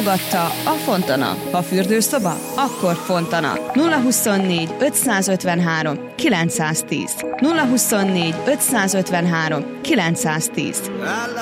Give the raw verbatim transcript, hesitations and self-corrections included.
Támogatta a Fontana. Ha fürdőszoba, akkor Fontana. nulla huszonnégy ötszázötvenhárom kilencszáztíz nulla huszonnégy ötszázötvenhárom kilencszáztíz